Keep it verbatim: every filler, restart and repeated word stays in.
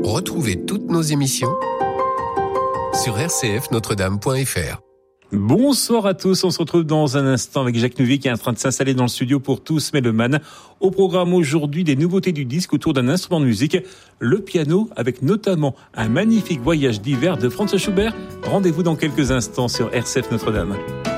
Retrouvez toutes nos émissions sur r c f notre dame point f r. Bonsoir à tous, on se retrouve dans un instant avec Jacques Nouvier qui est en train de s'installer dans le studio pour tous mélomanes. Au programme aujourd'hui, des nouveautés du disque autour d'un instrument de musique, le piano, avec notamment un magnifique voyage d'hiver de Franz Schubert. Rendez-vous dans quelques instants sur R C F Notre-Dame.